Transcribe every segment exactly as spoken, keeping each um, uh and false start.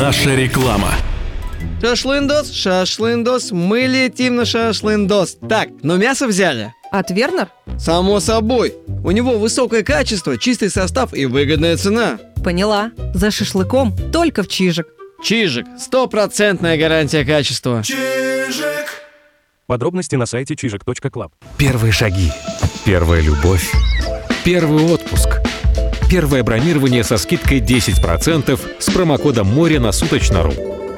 Наша реклама. Шашлындос, шашлындос, мы летим на шашлындос. Так, но мясо взяли? От Вернер? Само собой. У него высокое качество, чистый состав и выгодная цена. Поняла. За шашлыком только в Чижик. Чижик. Стопроцентная гарантия качества. Чижик. Подробности на сайте чижик точка клаб. Первые шаги. Первая любовь. Первый отпуск. Первое бронирование со скидкой десять процентов с промокодом «Море» на Суточно.ру.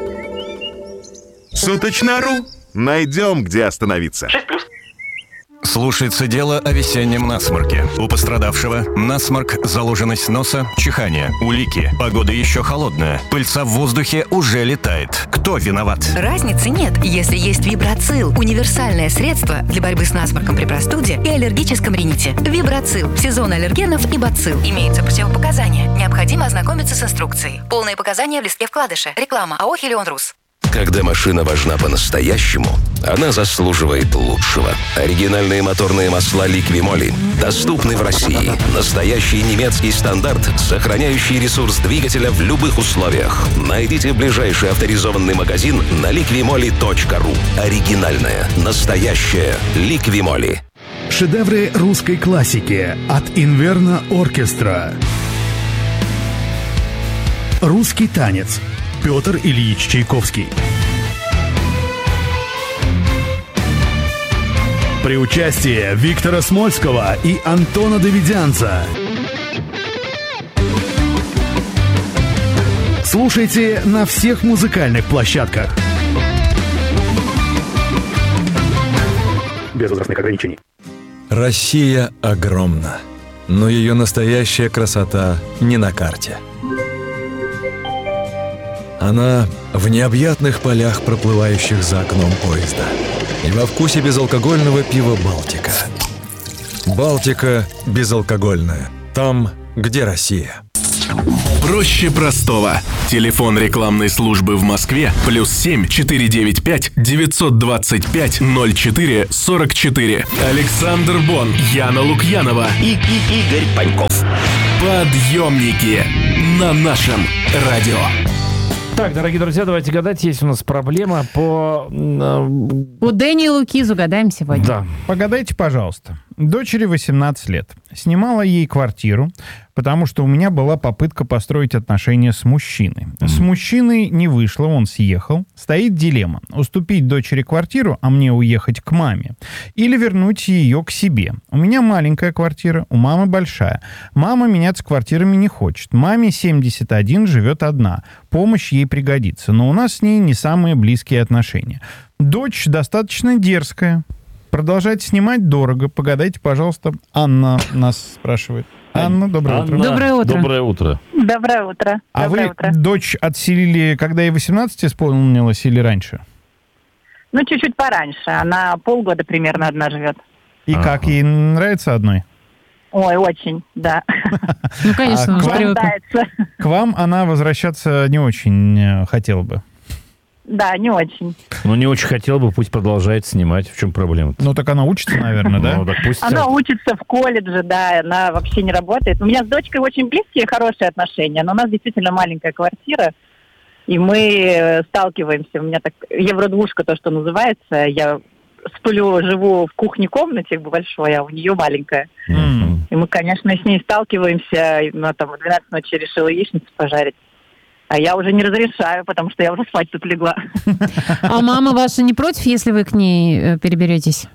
Суточно.ру. Найдем, где остановиться. Слушается дело о весеннем насморке. У пострадавшего насморк, заложенность носа, чихание, улики. Погода еще холодная. Пыльца в воздухе уже летает. Кто виноват? Разницы нет, если есть Вибрацил. Универсальное средство для борьбы с насморком при простуде и аллергическом рините. Вибрацил. Сезон аллергенов и бацилл. Имеются противопоказания. Необходимо ознакомиться с инструкцией. Полные показания в листке вкладыша. Реклама АО «Хелион Рус». Когда машина важна по-настоящему, она заслуживает лучшего. Оригинальные моторные масла Liqui-Moly доступны в России. Настоящий немецкий стандарт, сохраняющий ресурс двигателя в любых условиях. Найдите ближайший авторизованный магазин на ликви моли точка ру. Оригинальная, настоящая Liqui-Moly. Шедевры русской классики от Инверно Оркестра. Русский танец. Петр Ильич Чайковский. При участии Виктора Смольского и Антона Давидянца. Слушайте на всех музыкальных площадках. Без возрастных ограничений. Россия огромна, но ее настоящая красота не на карте. Она в необъятных полях, проплывающих за окном поезда. И во вкусе безалкогольного пива «Балтика». «Балтика» безалкогольная. Там, где Россия. Проще простого. Телефон рекламной службы в Москве плюс семь четыре девять пять девятьсот двадцать пять ноль четыре сорок четыре. Александр Бон, Яна Лукьянова и, и Игорь Паньков. Подъемники на нашем радио. Так, дорогие друзья, давайте гадать. Есть у нас проблема по... По Дэни и Лукизу гадаем сегодня. Да. Погадайте, пожалуйста. Дочери восемнадцать лет. Снимала ей квартиру, потому что у меня была попытка построить отношения с мужчиной. Mm. С мужчиной не вышло, он съехал. Стоит дилемма. Уступить дочери квартиру, а мне уехать к маме. Или вернуть ее к себе. У меня маленькая квартира, у мамы большая. Мама меняться квартирами не хочет. Маме семьдесят один, живет одна. Помощь ей пригодится. Но у нас с ней не самые близкие отношения. Дочь достаточно дерзкая. Продолжать снимать дорого. Погадайте, пожалуйста. Анна нас спрашивает. Анна, доброе Анна, утро. Доброе утро. Доброе утро. Доброе утро. А Доброе вы утро. дочь отселили, когда ей восемнадцать исполнилось, или раньше? Ну, чуть-чуть пораньше. Она полгода примерно одна живет. И Ага. как, ей нравится одной? Ой, очень, да. Ну, конечно, А уже к вам- привыкла. К вам она возвращаться не очень э, хотела бы. Да, не очень. Ну, не очень хотел бы, пусть продолжает снимать. В чем проблема-то? Ну, так она учится, наверное, да? Ну, так пусть... Она учится в колледже, да, она вообще не работает. У меня с дочкой очень близкие, хорошие отношения, но у нас действительно маленькая квартира, и мы э, сталкиваемся. У меня так евродвушка, то, что называется. Я сплю, живу в кухне-комнате большой, а у нее маленькая. М. И мы, конечно, с ней сталкиваемся. И, ну, там, в двенадцать ночи решила яичницу пожарить. А я уже не разрешаю, потому что я уже спать тут легла. А мама ваша не против, если вы к ней э, переберетесь?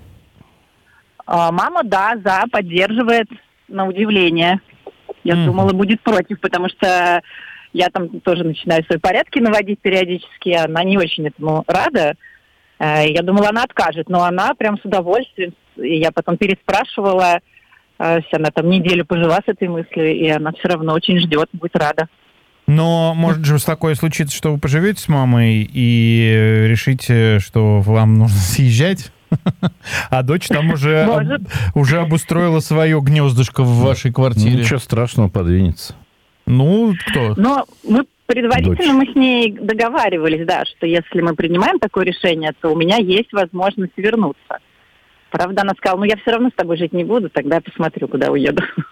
А мама, да, за, поддерживает, на удивление. Я Мгм. думала, будет против, потому что я там тоже начинаю свои порядки наводить периодически, она не очень этому рада. Э, Я думала, она откажет, но она прям с удовольствием. И я потом переспрашивала, э, если она там неделю пожила с этой мыслью, и она все равно очень ждет, будет рада. Но может же такое случиться, что вы поживете с мамой и решите, что вам нужно съезжать, а дочь там уже, Может. уже обустроила свое гнездышко в вашей квартире. Ничего страшного, подвинется. Ну, кто? Но мы предварительно Дочь. мы с ней договаривались, да, что если мы принимаем такое решение, то у меня есть возможность вернуться. Правда, она сказала, ну я все равно с тобой жить не буду, тогда я посмотрю, куда уеду.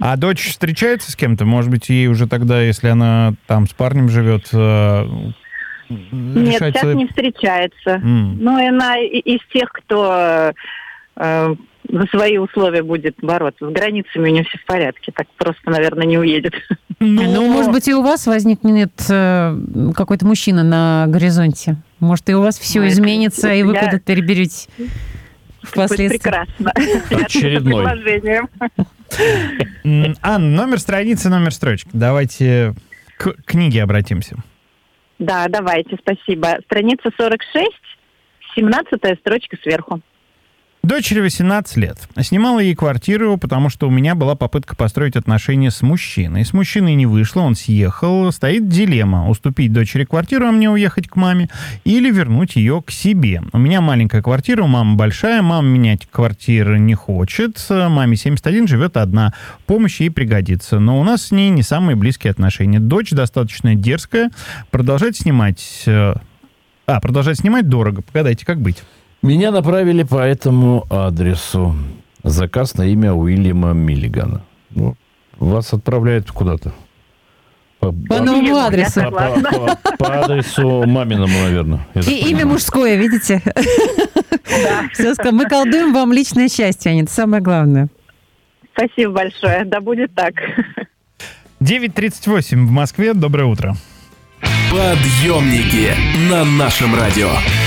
А дочь встречается с кем-то? Может быть, ей уже тогда, если она там с парнем живет, э, Нет, решать сейчас свои- не встречается. М. Ну, и она и- из тех, кто э, за свои условия будет бороться. С границами у нее все в порядке. Так просто, наверное, не уедет. Ну, может быть, и у вас возникнет э, какой-то мужчина на горизонте. Может, и у вас все Ну, это- изменится, и вы я- куда-то переберетесь впоследствии. Прекрасно. Очередной. Предложением. М, Анна, номер страницы, номер строчки. Давайте к книге обратимся. Да, давайте, спасибо. Страница сорок шесть, семнадцатая строчка сверху. Дочери восемнадцать лет. Снимала ей квартиру, потому что у меня была попытка построить отношения с мужчиной. С мужчиной не вышло, он съехал. Стоит дилемма: уступить дочери квартиру, а мне уехать к маме, или вернуть ее к себе. У меня маленькая квартира, у мамы большая, мама менять квартиры не хочет. Маме семьдесят один, живет одна. Помощь ей пригодится. Но у нас с ней не самые близкие отношения. Дочь достаточно дерзкая. Продолжать снимать... э, А, продолжать снимать дорого. Погадайте, как быть? Меня направили по этому адресу. Заказ на имя Уильяма Миллигана. Ну, вас отправляют куда-то. По, По новому адресу. По, по- по- по адресу маминому, наверное. я так И имя понимаю. мужское, видите? Все, мы колдуем вам личное счастье, Аня, это самое главное. Спасибо большое. Да будет так. девять тридцать восемь в Москве. Доброе утро. Подъемники на нашем радио.